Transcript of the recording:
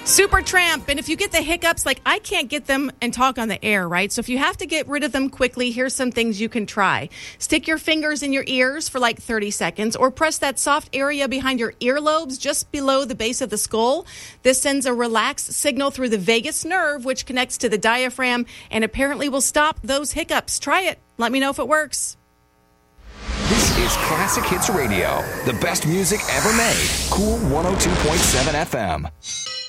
Supertramp. And if you get the hiccups, like I can't get them and talk on the air, right? So if you have to get rid of them quickly, here's some things you can try. Stick your fingers in your ears for like 30 seconds or press that soft area behind your earlobes just below the base of the skull. This sends a relaxed signal through the vagus nerve, which connects to the diaphragm and apparently will stop those hiccups. Try it. Let me know if it works. This is Classic Hits Radio, the best music ever made. Cool 102.7 FM.